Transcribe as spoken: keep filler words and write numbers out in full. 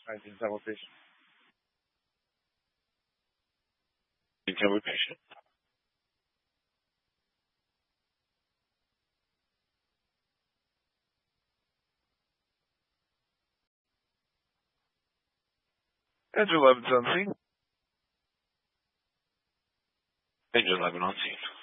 nineteen, ten with patient. ten with patient. Engine eleven's on scene. Engine eleven on scene.